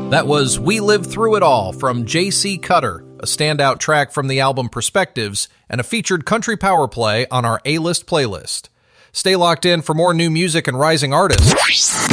That was We Lived Through It All from J.C. Cutter, a standout track from the album Perspectives, and a featured country power play on our A-List playlist. Stay locked in for more new music and rising artists.